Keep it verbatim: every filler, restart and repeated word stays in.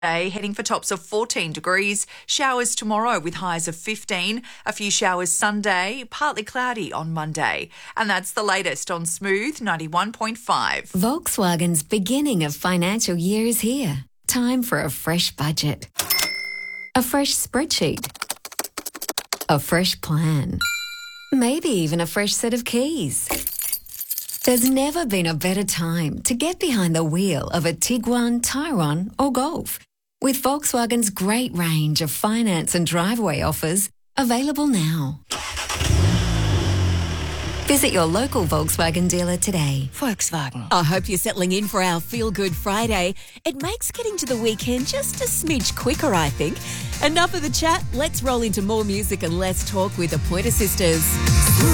Today, heading for tops of fourteen degrees. Showers tomorrow with highs of fifteen. A few showers Sunday, partly cloudy on Monday. And that's the latest on Smooth ninety-one point five. Volkswagen's beginning of financial year is here. Time for a fresh budget. A fresh spreadsheet. A fresh plan. Maybe even a fresh set of keys. There's never been a better time to get behind the wheel of a Tiguan, Tyrone or Golf. With Volkswagen's great range of finance and driveway offers available now. Visit your local Volkswagen dealer today. Volkswagen. I hope you're settling in for our Feel Good Friday. It makes getting to the weekend just a smidge quicker, I think. Enough of the chat. Let's roll into more music and less talk with the Pointer Sisters.